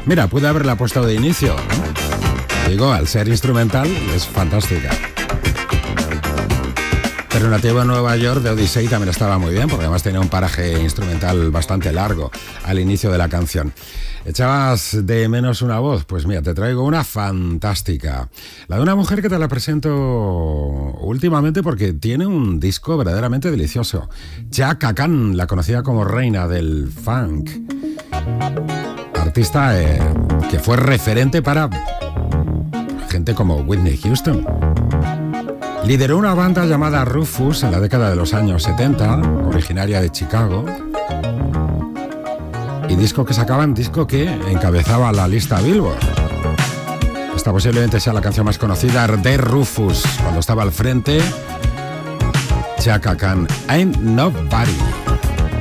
Mira, pude haberla puesto de inicio, ¿no? Digo, al ser instrumental es fantástica. Pero Nativo en Nueva York de Odyssey también estaba muy bien, porque además tenía un paraje instrumental bastante largo al inicio de la canción. ¿Echabas de menos una voz? Pues mira, te traigo una fantástica. La de una mujer que te la presento últimamente porque tiene un disco verdaderamente delicioso. Chaka Khan, la conocida como reina del funk. Artista que fue referente para gente como Whitney Houston. Lideró una banda llamada Rufus en la década de los años 70, originaria de Chicago. Y disco que encabezaba la lista Billboard. Esta posiblemente sea la canción más conocida de Rufus, cuando estaba al frente. Chaka Khan, Ain't Nobody.